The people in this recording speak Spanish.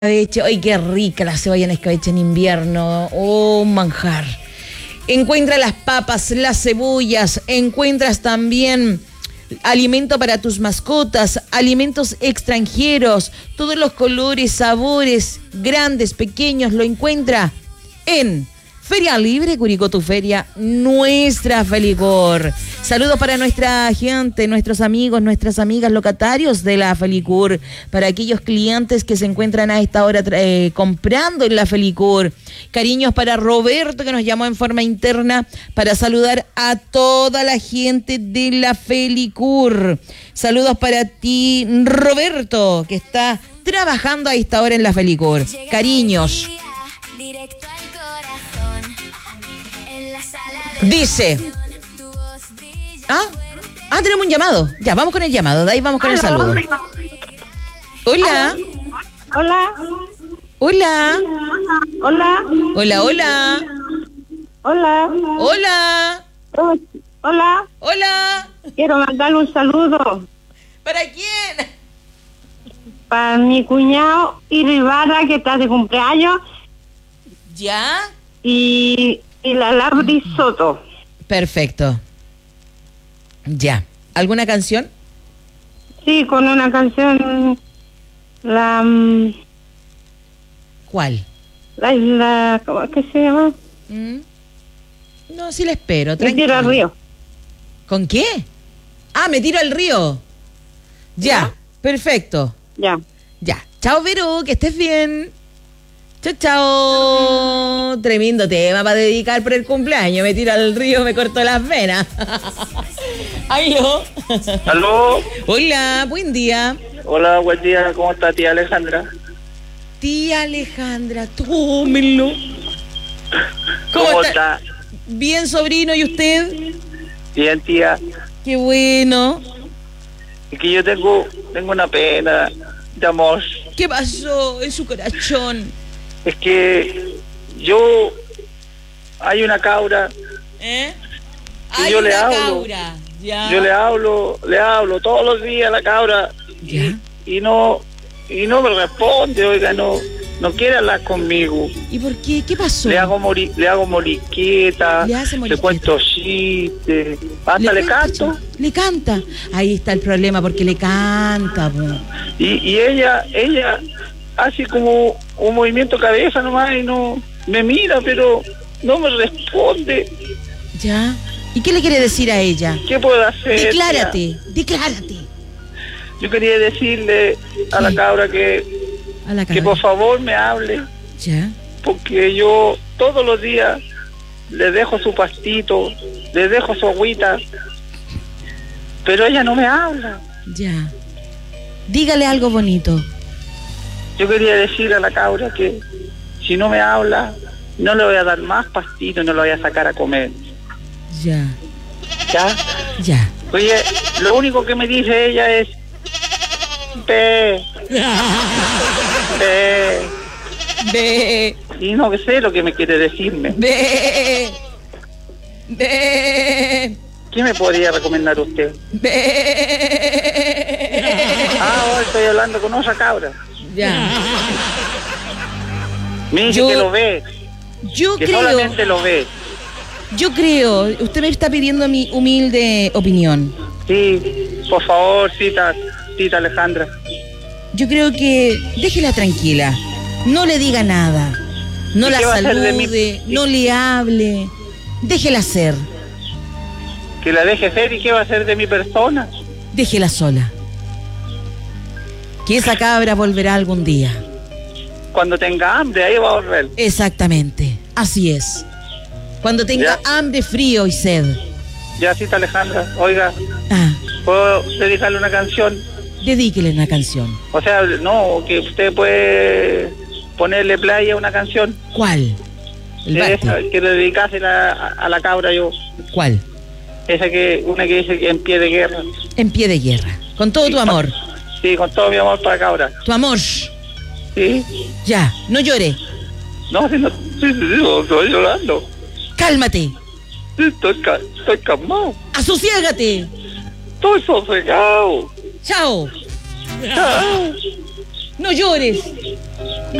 escabeche. ¡Ay, qué rica la cebolla en escabeche en invierno! ¡Oh, un manjar! Encuentra las papas, las cebollas, encuentras también alimento para tus mascotas, alimentos extranjeros, todos los colores, sabores, grandes, pequeños, lo encuentra en Feria Libre Curicó, tu feria, nuestra Felicur. Saludos para nuestra gente, nuestros amigos, nuestras amigas locatarios de la Felicur, para aquellos clientes que se encuentran a esta hora comprando en la Felicur. Cariños para Roberto, que nos llamó en forma interna para saludar a toda la gente de la Felicur. Saludos para ti, Roberto, que está trabajando a esta hora en la Felicur. Cariños. Dice. Tenemos un llamado. Ya, vamos con el llamado. De ahí vamos con el saludo. Hola. Hola. Hola. Hola. Hola, hola. Hola. Hola. Hola. Hola. Quiero mandarle un saludo ¿Para quién? para mi cuñado Iribarra, que está de cumpleaños, ¿Ya? y la Labri Soto. Perfecto. Ya. ¿Alguna canción? Sí, con una canción, ¿Cuál? ¿cómo es que se llama? No, sí la espero. Me tiro al río. ¿Con qué? Me tiro al río. Ya, perfecto. Ya. Ya. Chao, Vero, que estés bien. Chao, chao. Tremendo tema para dedicar por el cumpleaños. Me tiro al río, me corto las venas. ¿Aló? ¿Aló? Hola, buen día. Hola, buen día. ¿Cómo está tía Alejandra? Tía Alejandra, tómenlo. ¿Cómo está? Bien, sobrino, ¿y usted? Bien, tía. Qué bueno. Es que yo tengo una pena de amor. ¿Qué pasó en su corazón? Es que hay una cabra. ¿Eh? Y Hay yo una le hablo. cabra. Ya. Yo le hablo todos los días a la cabra. ¿Ya? Y no me responde, oiga, no quiere hablar conmigo. ¿Y por qué? ¿Qué pasó? Le hago moriqueta, Le hace le moriqueta. cuento chistes, hasta le canto. Le canta. Ahí está el problema, porque le canta, po. Y ella hace como un movimiento de cabeza nomás y no me mira, pero no me responde. ¿Ya? ¿Y qué le quiere decir a ella? ¿Qué puedo hacer? Declárate, declárate. Yo quería decirle a la cabra que por favor me hable, ¿Ya? porque yo todos los días le dejo su pastito, le dejo su agüita, pero ella no me habla. Ya. Dígale algo bonito. Yo quería decirle a la cabra que si no me habla, no le voy a dar más pastito, no lo voy a sacar a comer. Ya. ¿Ya? Ya. Oye, lo único que me dice ella es ve. Ve. Y no sé lo que me quiere decirme. Ve. Ve. ¿Qué me podría recomendar usted? Ve. Ahora estoy hablando con otra cabra. Ya. Me dice que lo ve, Yo que creo, solamente lo ve. usted me está pidiendo mi humilde opinión. Sí, por favor, cita Alejandra. Yo creo que déjela tranquila. No le diga nada. No ¿Y la qué va a hacer de salude, mí? no le hable. Déjela ser. Que la deje ser, y qué va a hacer de mi persona. Déjela sola. Que esa cabra volverá algún día. Cuando tenga hambre, ahí va a volver. Exactamente. Así es. Cuando tenga hambre, frío y sed. Ya, cita Alejandra, oiga, Ah, ¿puedo dedicarle una canción? dedíquele una canción. O sea, no, que usted puede ponerle play a una canción. ¿Cuál? El Esa, Basti. que dedicársela a la cabra yo. ¿Cuál? Una que dice que en pie de guerra. En pie de guerra. Con todo tu amor. Sí, con todo mi amor para cabra. Tu amor. Sí. Ya, no llore. No, sí, estoy llorando. Cálmate. Sí, estoy calmado. Asosiégate. Estoy sosegado. Chao. Chao. No llores.